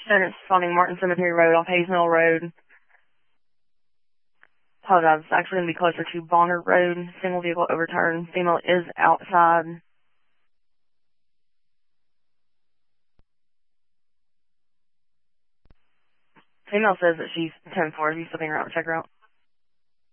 Then it's spawning Martin Cemetery Road off Hayes Mill Road. Apologize, it's actually going to be closer to Bonner Road. Single vehicle overturned. Female is outside. Female says that she's 10-4. Are you still being around to check her out?